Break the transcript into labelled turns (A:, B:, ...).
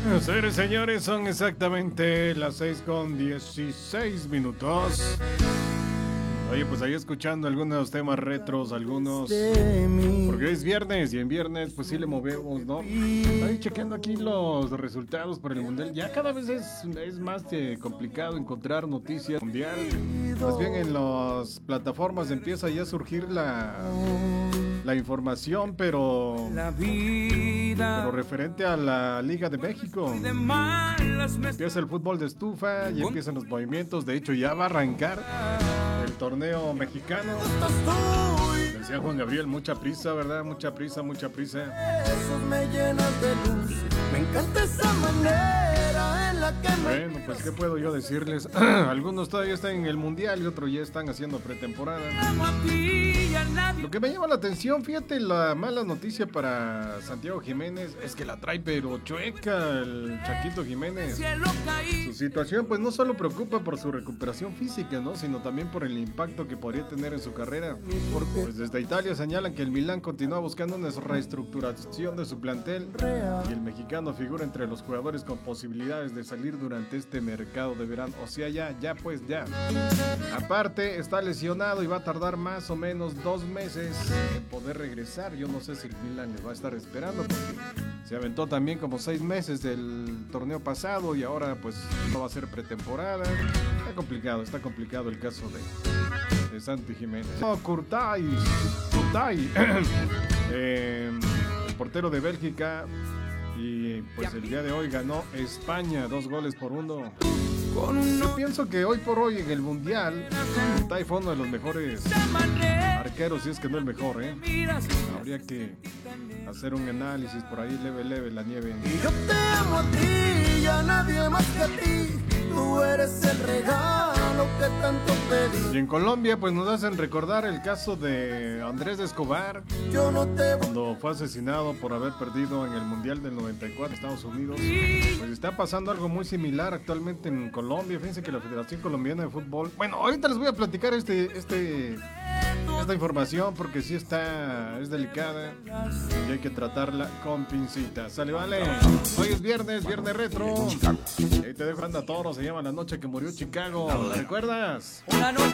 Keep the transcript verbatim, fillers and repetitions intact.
A: Señores, señores, son exactamente las seis con dieciséis minutos. Oye, pues ahí escuchando algunos temas retros, algunos... Porque hoy es viernes y en viernes pues sí le movemos, ¿no? Estoy chequeando aquí los resultados para el Mundial. Ya cada vez es, es más eh, complicado encontrar noticias mundial. Más bien en las plataformas empieza ya a surgir la, la información, pero... Pero referente a la Liga de México. Empieza el fútbol de estufa y empiezan los movimientos. De hecho, ya va a arrancar el torneo mexicano. Decía Juan Gabriel, mucha prisa, ¿verdad? Mucha prisa, mucha prisa.
B: Esos me llenas de luz. Me encanta esa manera en la que me...
A: Bueno, pues ¿qué puedo yo decirles? Algunos todavía están en el mundial y otros ya están haciendo pretemporada. Lo que me llama la atención, fíjate, la mala noticia para Santiago Jiménez es que la trae pero chueca el Chaquito Jiménez. Su situación pues no solo preocupa por su recuperación física, ¿no? Sino también por el impacto que podría tener en su carrera. Pues desde Italia señalan que el Milán continúa buscando una reestructuración de su plantel y el mexicano figura entre los jugadores con posibilidades de salir durante este mercado de verano. O sea, ya, ya pues ya. Aparte, está lesionado y va a tardar más o menos dos meses en poder regresar. Yo no sé si el Milan le va a estar esperando porque se aventó también como seis meses del torneo pasado y ahora pues no va a ser pretemporada. Está complicado, está complicado el caso de, de Santi Jiménez. No, Courtois, Courtois, eh, el portero de Bélgica, y pues el día de hoy ganó España dos goles por uno. Yo pienso que hoy por hoy en el Mundial Courtois fue uno de los mejores arqueros, si es que no el mejor, ¿eh? Habría que hacer un análisis por ahí leve, leve la nieve.
B: Y yo te amo a ti y a nadie más que a ti. Tú eres el regalo que tanto pedí.
A: Y en Colombia pues nos hacen recordar el caso de Andrés Escobar,
B: Yo no te voy.
A: cuando fue asesinado por haber perdido en el Mundial del noventa y cuatro en Estados Unidos. Pues está pasando algo muy similar actualmente en Colombia. Fíjense que la Federación Colombiana de Fútbol... Bueno, ahorita les voy a platicar este, este, esta información porque sí está, es delicada y hay que tratarla con pincitas. Sale, vale. Hoy es viernes, viernes retro. Y ahí te dejo Anda Toro, se llama La Noche que Murió Chicago. ¿Recuerdas?
B: Una noche